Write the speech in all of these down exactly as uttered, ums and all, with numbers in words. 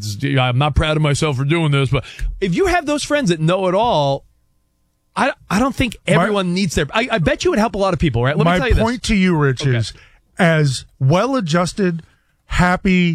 it's, I'm not proud of myself for doing this. But if you have those friends that know it all, I, I don't think everyone my, needs therapy. I, I bet you would help a lot of people, right? Let me tell you this. My point to you, Rich, okay. is as well-adjusted, happy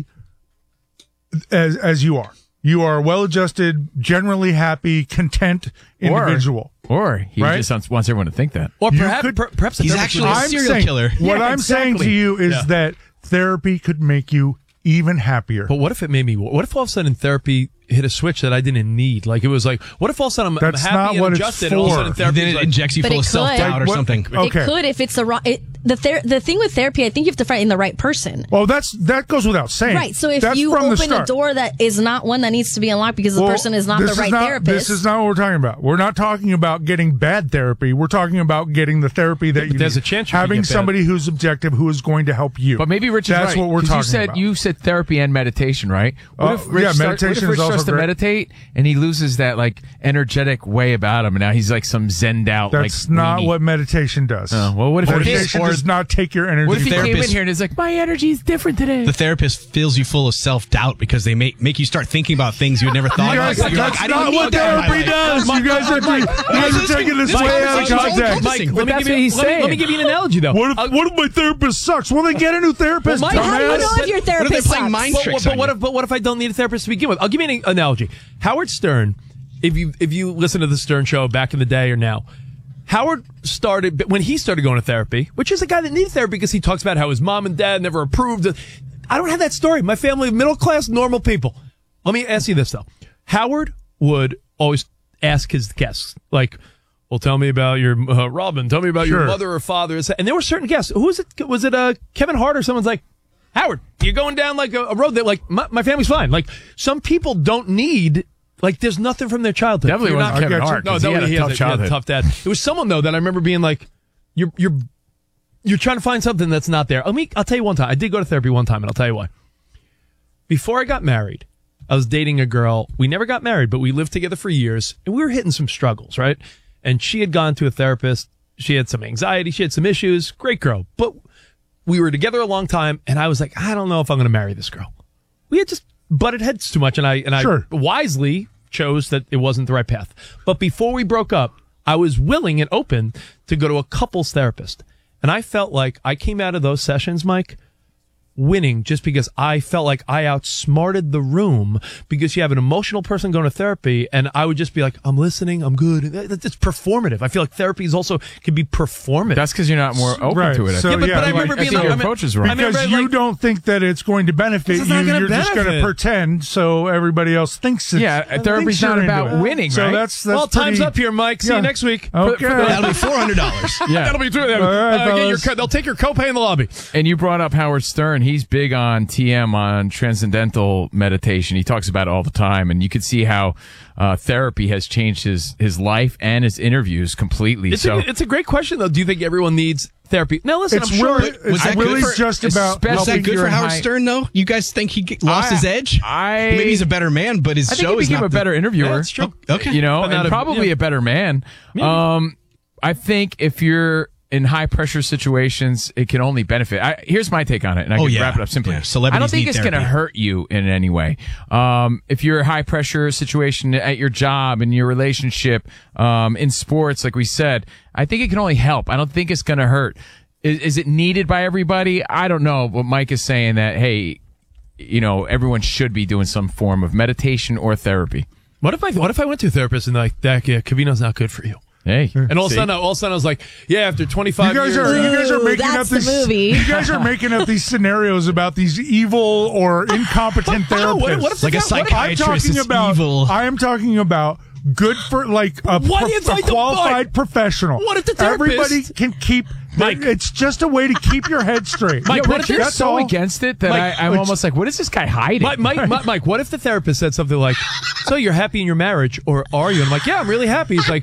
as as you are. You are a well-adjusted, generally happy, content individual. Or, or he right? just wants, wants everyone to think that. Or perhaps, could, per, perhaps he's actually a serial saying, killer. What yeah, I'm exactly. saying to you is yeah. that therapy could make you even happier. But what if it made me, what if all of a sudden therapy hit a switch that I didn't need? Like it was like, what if all of a sudden I'm, I'm happy and adjusted and all of a sudden therapy then it like, injects you full of self-doubt or something. Okay. It could if it's the wrong, it, the, ther- the thing with therapy, I think you have to find the right person. Well, that's that goes without saying. Right, so if that's you open a door that is not one that needs to be unlocked because well, the person is not the right is not, therapist. This is not what we're talking about. We're not talking about getting bad therapy. We're talking about getting the therapy that yeah, you there's need. a chance you having get somebody bad. who's objective who is going to help you. But maybe Rich is that's right, what we're talking you said, about. You said therapy and meditation, right? What Uh, if Rich, yeah, start, meditation what if is Rich also starts to great. meditate and he loses that like energetic way about him, and now he's like some zenned out. That's like, not weenie. what meditation does. Oh, well, what if meditation or, does not take your energy? What if he therapist, came in here and is like, my energy is different today? The therapist fills you full of self-doubt because they make make you start thinking about things you had never thought You guys, about. You're that's like, I not don't what need that in my therapy life. does. Mike, you guys are, Mike, you guys Mike, are taking this Mike, way Mike, out of Mike, Mike, context. Mike, But let me, that's give what you, he's let, me, let me saying. give you an analogy, though. What if, Uh, what if my therapist sucks? Well, then get a new therapist. Well, Mike, How do you dumbass. know if your What if therapist they're playing sucks? mind But, tricks but on what you? if? But what if I don't need a therapist to begin with? I'll give you an analogy. Howard Stern, if you if you listen to the Stern Show back in the day or now, Howard started when he started going to therapy, which is a guy that needed therapy because he talks about how his mom and dad never approved. I don't have that story. My family, middle class, normal people. Let me ask you this though: Howard would always ask his guests, like, "Well, tell me about your uh, Robin. Tell me about Sure. your mother or father." And there were certain guests. Who was it? Was it uh, Kevin Hart or someone's like, Howard, you're going down like a, a road that like my, my family's fine. Like some people don't need. Like, there's nothing from their childhood. Definitely You're wasn't not, Kevin Hart, No, 'cause he had a he tough he had childhood. a tough dad. It was someone though that I remember being like, "You're you're you're trying to find something that's not there." Let me. I'll tell you one time. I did go to therapy one time, and I'll tell you why. Before I got married, I was dating a girl. We never got married, but we lived together for years, and we were hitting some struggles, right? And she had gone to a therapist. She had some anxiety. She had some issues. Great girl, but we were together a long time, and I was like, I don't know if I'm going to marry this girl. We had just butted heads too much, and I and I Sure. wisely chose that it wasn't the right path. But before we broke up, I was willing and open to go to a couples therapist. And I felt like I came out of those sessions, Mike, winning just because I felt like I outsmarted the room because you have an emotional person going to therapy and I would just be like, I'm listening, I'm good. It's performative. I feel like therapy is also can be performative. That's because you're not more open Right. to it. I So, think. yeah, but, yeah, but I like, remember I being think like, your I mean- approach is wrong. I mean, Because right, you like- don't think that it's going to benefit It's you. not gonna You're just going to benefit. pretend so everybody else thinks it's Yeah, thinks therapy's you're not into about it. winning, So right? that's, that's well, time's pretty- up here, Mike. See Yeah. you next week. Okay. That'll be four hundred dollars. Yeah. That'll be true. All right, Uh, get your fellas. co- they'll take your copay in the lobby. And you brought up Howard Stern. He's big on T M, on transcendental meditation. He talks about it all the time. And you can see how uh, therapy has changed his, his life and his interviews completely. It's, so a, it's a great question, though. Do you think everyone needs therapy? Now, listen, It's I'm sure. really, Was it's that really good for- just about especially- Was that helping good your for Howard high- Stern, though? You guys think he g- lost I- his edge? I- Maybe he's a better man, but his I think show he is became not a the- better interviewer. Yeah, that's true. Okay. You know, But not and a- probably yeah. a better man. Um, I think if you're in high pressure situations, it can only benefit. I, here's my take on it, and I Oh, can yeah. wrap it up simply. Yeah, celebrities I don't think need it's going to therapy. hurt you in any way. Um, if you're a high pressure situation at your job, in your relationship, um, in sports, like we said, I think it can only help. I don't think it's going to hurt. Is, is it needed by everybody? I don't know. But Mike is saying that, hey, you know, everyone should be doing some form of meditation or therapy. What if I what if I went to a therapist and they're like, that yeah, Covino's not good for you? Hey, And all of a see? sudden, all of a sudden, I was like, yeah, after You twenty-five guys years, are you guys are Ooh, making up that's the these movie. you guys are making up these scenarios about these evil or incompetent therapists. No, what- what if Like a What if- I'm psychiatrist talking is about evil. I am talking about good for like a, What pro- if a I don't qualified like- professional. What if the therapist- Everybody can keep Mike. it's just a way to keep your head straight. Mike, Yeah, what but if you're there's so all- against it that Mike, I, I'm which- almost like, what is this guy hiding? Mike, Mike, Mike, Mike, what if the therapist said something like, so you're happy in your marriage, or are you? And I'm like, yeah, I'm really happy. He's like,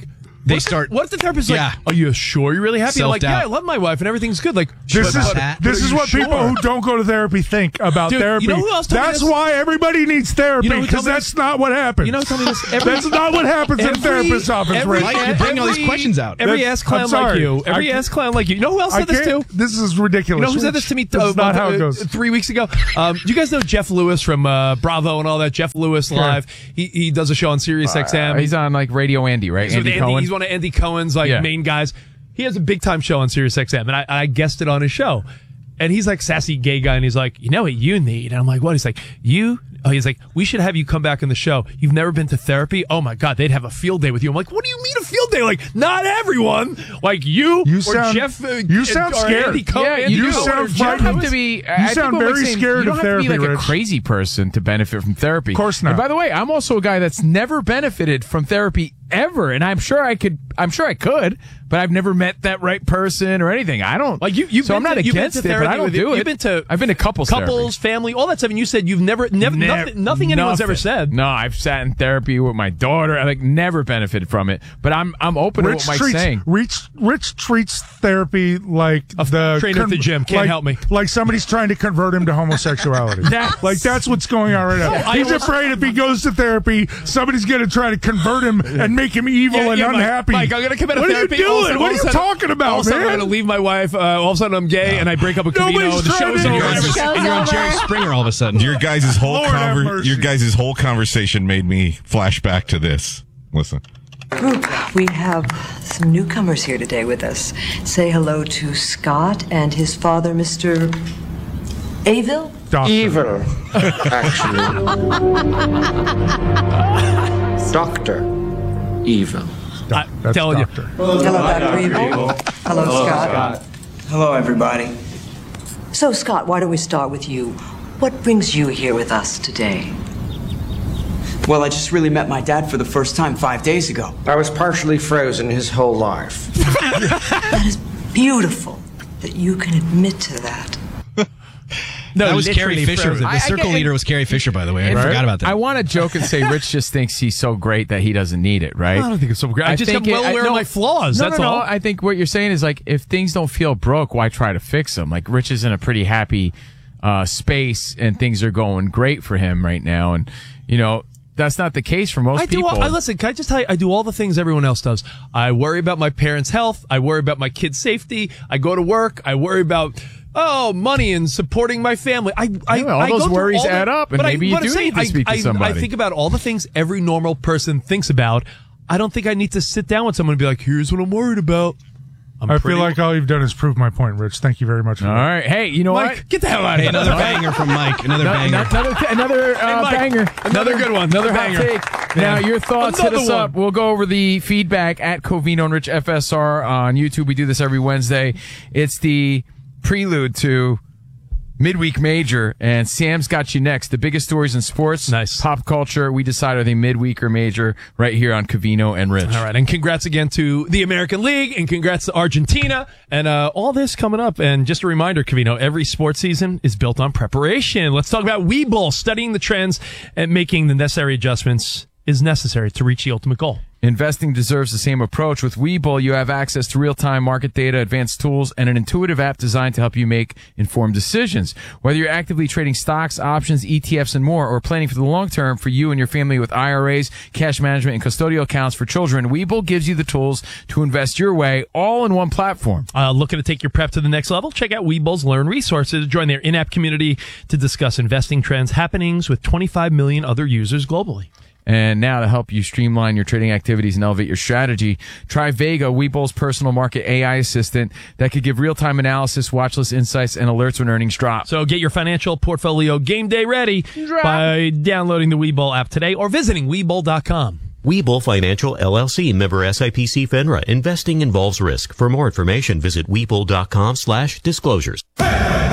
they what start. If, what if the therapist is Yeah. like, are you sure you're really happy? I'm like, Self-doubt. yeah, I love my wife and everything's good. Like, This but- is but- this but is are what you people sure? who don't go to therapy think about Dude, you therapy. know who else told me That's this? why everybody needs therapy, You know who because told me that's this? not what happens. You know, tell me this. Every, That's not what happens in a every- therapist's office, every- Rick. Mike, you're bringing all these every- questions out. Every That's- ass clown I'm like sorry. you. Every I- ass clown like you. You know who else I said this can't. too? This is ridiculous. You know who said Rich. this to me? This uh, is not uh, how it goes. Three weeks ago. Um, do you guys know Jeff Lewis from uh, Bravo and all that? Jeff Lewis Live. He he does a show on Sirius X M. Uh, he's on like Radio Andy, right? He's, with Andy Andy, Cohen. he's one of Andy Cohen's like Yeah. main guys. He has a big time show on Sirius X M, and I, I guested on his show. And he's like sassy gay guy, and he's like, you know what you need? And I'm like, what? He's like, you? Oh, he's like, we should have you come back on the show. You've never been to therapy? Oh my God, they'd have a field day with you. I'm like, what do you mean a field day? Like, not everyone. Like you, You or sound- Jeff. Uh, you sound or scared. Andy Cohen, Yeah, Andy you, You do. Cohen, sound or You Jeff don't frightened. have Lewis. to be. You I think sound what we're very saying, scared You don't of have to be therapy, like Rich. a crazy person to benefit from therapy. Of course not. And by the way, I'm also a guy that's never benefited from therapy ever, and I'm sure I could. I'm sure I could, but I've never met that right person or anything. I don't Like you, you've so been I'm not to, you've been against to it, but therapy I don't with- do it. You've been to I've been to couples, couples, family, all that stuff, and you said you've never, never, Never- nothing, nothing anyone's ever nothing. said. No, I've sat in therapy with my daughter. I like never benefited from it, but I'm I'm open Rich to what Mike's treats, saying. Rich, Rich treats therapy like A the trainer at the gym. Can't like, help me. Like somebody's trying to convert him to homosexuality. That's- like that's what's going on right now. I He's was- afraid if he goes to therapy, somebody's going to try to convert him and make him evil Yeah, and yeah, Mike, unhappy. Mike, I'm gonna come out of what therapy. are you all of a doing? sudden- What all are of you a sudden- talking about, all of a sudden man? I'm gonna leave my wife. Uh, all of a sudden I'm gay, and I break up with Covino. Nobody's The trying show's to- over. You're on, The show's you're on Jerry over. Springer all of a sudden. Your guys' whole Lord have conver- mercy. your guys' whole conversation made me flash back to this. Listen. Group, we have some newcomers here today with us. Say hello to Scott and his father, Mister Avil. Doctor. Evil, actually. Doctor Evil. Doc- I'm that's telling you. doctor. Hello, Doctor Evil. Hello, Scott. Hello, everybody. So, Scott, why don't we start with you? What brings you here with us today? Well, I just really met my dad for the first time five days ago. I was partially frozen his whole life. That is beautiful that you can admit to that. No, That was Carrie literally Fisher. frozen. The I- I circle get- leader was Carrie Fisher, by the way. I Right? forgot about that. I want to joke and say Rich just thinks he's so great that he doesn't need it, right? I don't think it's so great. I, just am think well it- I- aware no, of my flaws. No, That's no, all. no. I think what you're saying is like, if things don't feel broke, why try to fix them? Like Rich is in a pretty happy uh, space, and things are going great for him right now, and you know that's not the case for most I do. people. All, I listen. Can I just tell you? I do all the things everyone else does. I worry about my parents' health. I worry about my kids' safety. I go to work. I worry about oh money and supporting my family. I, I Yeah, all I those go through worries all the- add up, and but I- maybe you but I'm do saying, need to I- speak to I, somebody. I think about all the things every normal person thinks about. I don't think I need to sit down with someone and be like, "Here's what I'm worried about." I'm I pretty- feel like all you've done is prove my point, Rich. Thank you very much for All that. right, hey, you know Mike, what? get the hell out of Hey, here. another banger from Mike. Another No- banger. Another, another uh, Mike, banger. another good one. Another hot banger. take. Now, your thoughts, hit Another us up. one. We'll go over the feedback at Covino and Rich F S R on YouTube. We do this every Wednesday. It's the prelude to Midweek Major, and Sam's got you next. The biggest stories in sports, Nice. pop culture. We decide are they midweek or major right here on Covino and Rich. All right, and congrats again to the American League, and congrats to Argentina, and uh, all this coming up. And just a reminder, Covino, every sports season is built on preparation. Let's talk about Webull. Studying the trends and making the necessary adjustments is necessary to reach the ultimate goal. Investing deserves the same approach. With Webull, you have access to real-time market data, advanced tools, and an intuitive app designed to help you make informed decisions. Whether you're actively trading stocks, options, E T Fs, and more, or planning for the long term for you and your family with I R As, cash management, and custodial accounts for children, Webull gives you the tools to invest your way, all in one platform. Uh, looking to take your prep to the next level? Check out Webull's Learn Resources. Join their in-app community to discuss investing trends, happenings with twenty-five million other users globally. And now to help you streamline your trading activities and elevate your strategy, try Vega, Webull's personal market A I assistant that could give real-time analysis, watch list insights, and alerts when earnings drop. So get your financial portfolio game day ready by downloading the Webull app today or visiting Webull dot com. Webull Financial L L C, member S I P C FINRA. Investing involves risk. For more information, visit Webull dot com slash disclosures. Into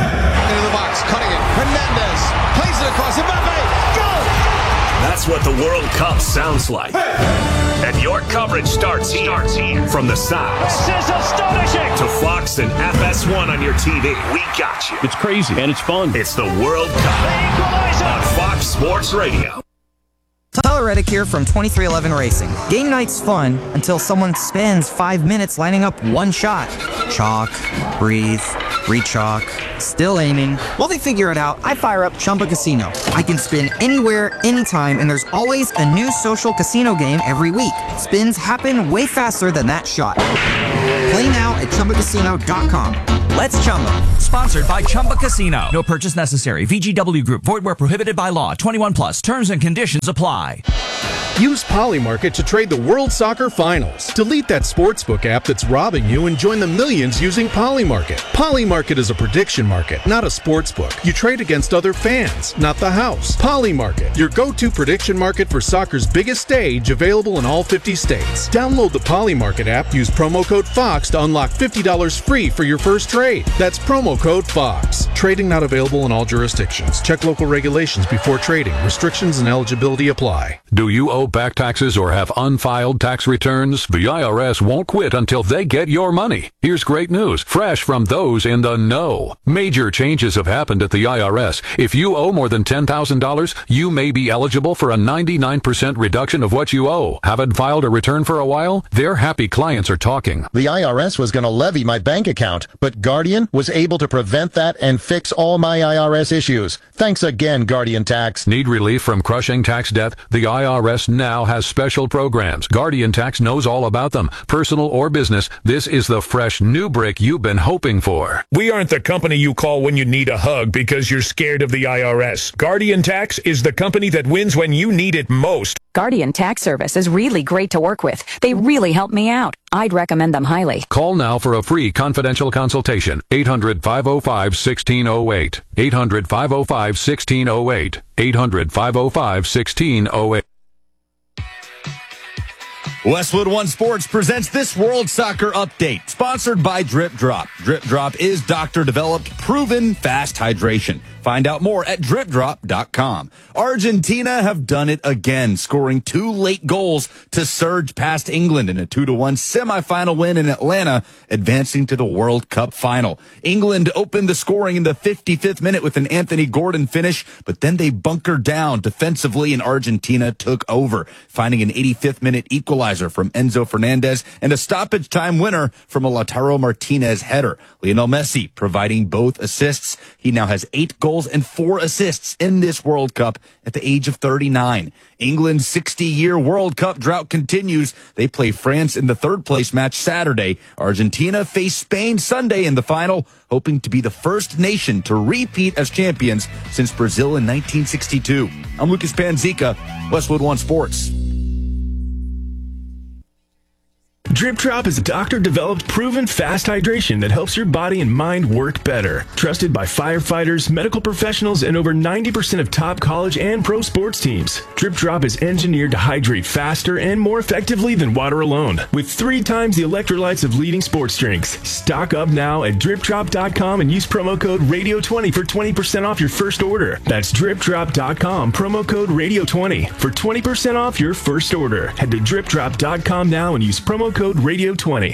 the box, cutting it. Hernandez plays it across. Mbappe, goal! That's what the World Cup sounds like. And your coverage starts here. Starts here. From the sounds This is astonishing. to Fox and F S one on your T V. We got you. It's crazy and it's fun. It's the World Cup on Fox Sports Radio. Tyler Reddick here from twenty-three eleven Racing. Game night's fun until someone spends five minutes lining up one shot. Chalk, breathe, re-chalk, still aiming. While they figure it out, I fire up Chumba Casino. I can spin anywhere, anytime, and there's always a new social casino game every week. Spins happen way faster than that shot. Play now at Chumba Casino dot com. Let's Chumba. Sponsored by Chumba Casino. No purchase necessary. V G W Group. Void where prohibited by law. twenty-one plus. Terms and conditions apply. Use Polymarket to trade the World Soccer Finals. Delete that sportsbook app that's robbing you and join the millions using Polymarket. Polymarket is a prediction market, not a sportsbook. You trade against other fans, not the house. Polymarket, your go-to prediction market for soccer's biggest stage, available in all fifty states. Download the Polymarket app, use promo code FOX to unlock fifty dollars free for your first trade. That's promo code FOX. Trading not available in all jurisdictions. Check local regulations before trading. Restrictions and eligibility apply. Do you owe back taxes or have unfiled tax returns? The I R S won't quit until they get your money. Here's great news, fresh from those in the know. Major changes have happened at the I R S. If you owe more than ten thousand dollars, you may be eligible for a ninety-nine percent reduction of what you owe. Haven't filed a return for a while? Their happy clients are talking. The I R S was going to levy my bank account, but Guardian was able to prevent that and fix all my I R S issues. Thanks again, Guardian Tax. Need relief from crushing tax debt? The I R S now has special programs. Guardian Tax knows all about them. Personal or business, this is the fresh new brick you've been hoping for. We aren't the company you call when you need a hug because you're scared of the I R S. Guardian Tax is the company that wins when you need it most. Guardian Tax Service is really great to work with. They really helped me out. I'd recommend them highly. Call now for a free confidential consultation. eight hundred, five oh five, one six oh eight. eight hundred, five oh five, one six oh eight. eight hundred, five oh five, one six oh eight. Westwood One Sports presents this World Soccer Update, sponsored by Drip Drop. Drip Drop is doctor-developed, proven fast hydration. Find out more at drip drop dot com. Argentina have done it again, scoring two late goals to surge past England in a two to one semifinal win in Atlanta, advancing to the World Cup final. England opened the scoring in the fifty-fifth minute with an Anthony Gordon finish, but then they bunkered down defensively and Argentina took over, finding an eighty-fifth minute equalizer from Enzo Fernandez and a stoppage time winner from a Lautaro Martinez header. Lionel Messi providing both assists. He now has eight goals and four assists in this World Cup at the age of thirty-nine. England's sixty-year World Cup drought continues. They play France in the third-place match Saturday. Argentina face Spain Sunday in the final, hoping to be the first nation to repeat as champions since Brazil in nineteen sixty-two. I'm Lucas Panzica, Westwood One Sports. Drip Drop is a doctor-developed, proven fast hydration that helps your body and mind work better. Trusted by firefighters, medical professionals, and over ninety percent of top college and pro sports teams. Drip Drop is engineered to hydrate faster and more effectively than water alone, with three times the electrolytes of leading sports drinks. Stock up now at drip drop dot com and use promo code radio twenty for twenty percent off your first order. That's drip drop dot com, promo code radio twenty for twenty percent off your first order. Head to drip drop dot com now and use promo code radio twenty.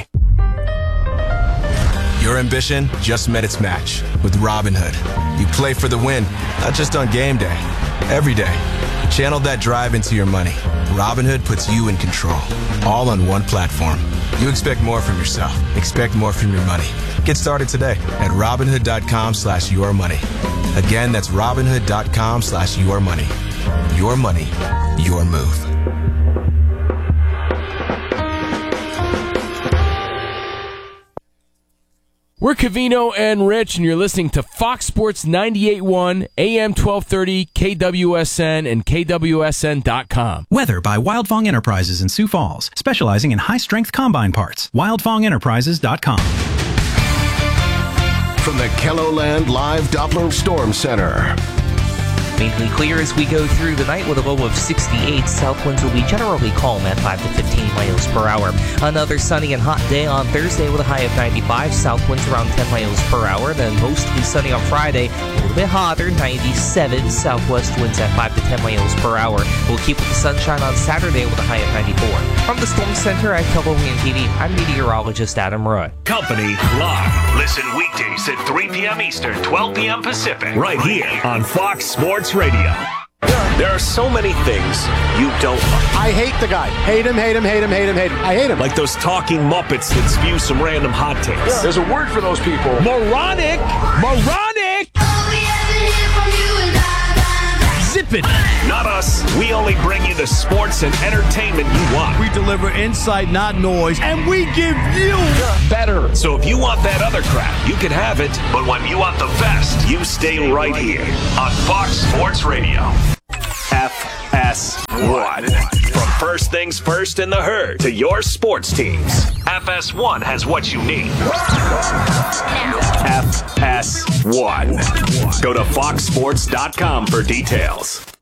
Your ambition just met its match with Robinhood. You play for the win, not just on game day, every day. Channel that drive into your money. Robinhood puts you in control, all on one platform. You expect more from yourself. Expect more from your money. Get started today at Robinhood dot com slash your money. Again, that's Robinhood dot com slash your money. Your money, your move. We're Covino and Rich, and you're listening to Fox Sports ninety-eight point one, A M twelve thirty, K W S N, and K W S N dot com. Weather by Wildfong Enterprises in Sioux Falls, specializing in high-strength combine parts. wildfong enterprises dot com. From the Kelloland Live Doppler Storm Center. Mainly clear as we go through the night with a low of sixty-eight. South winds will be generally calm at five to fifteen miles per hour. Another sunny and hot day on Thursday with a high of ninety-five. South winds around ten miles per hour. Then mostly sunny on Friday, a little bit hotter, ninety-seven. Southwest winds at five to ten miles per hour. We'll keep with the sunshine on Saturday with a high of ninety-four. From the Storm Center at Kelloland T V, I'm meteorologist Adam Roy. Company Live. Listen weekdays at three p.m. Eastern, twelve p.m. Pacific. Right here on Fox Sports Radio. There are so many things you don't like. I hate the guy. Hate him, hate him, hate him, hate him, hate him. I hate him. Like those talking Muppets that spew some random hot takes. Yeah, there's a word for those people. Moronic! Moronic! Zip it! Not us. We only bring you the sports and entertainment you want. We deliver insight, not noise, and we give you better. So if you want that other crap, you can have it. But when you want the best, you stay right here on Fox Sports Radio. F S one. From first things first in the herd to your sports teams, F S one has what you need. F S one. Go to fox sports dot com for details.